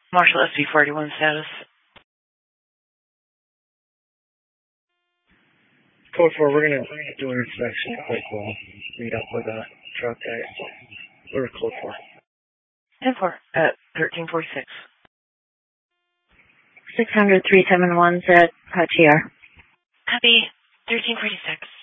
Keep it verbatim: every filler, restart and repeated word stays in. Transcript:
Marshall S V forty-one status. Code four, we're gonna do an inspection quick. We'll meet up with a truck at, or code four. ten four at thirteen forty-six. six hundred three seven one at T R. Copy, thirteen forty-six.